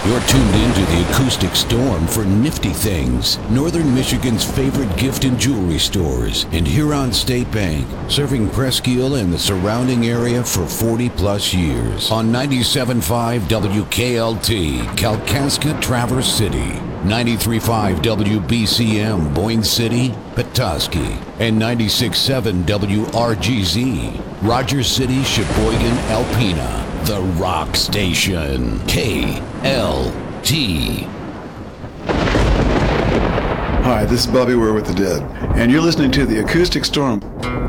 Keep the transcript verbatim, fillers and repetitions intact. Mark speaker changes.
Speaker 1: You're tuned into the Acoustic Storm for nifty things, Northern Michigan's favorite gift and jewelry stores, and Huron State Bank, serving Presqu'Île and the surrounding area for forty plus years. On ninety-seven point five W K L T, Kalkaska, Traverse City, ninety-three point five W B C M, Boyne City, Petoskey, and ninety-six point seven W R G Z, Rogers City, Sheboygan, Alpena. The Rock Station, K L T.
Speaker 2: Hi, this is Bobby Ware with The Dead, and you're listening to The Acoustic Storm.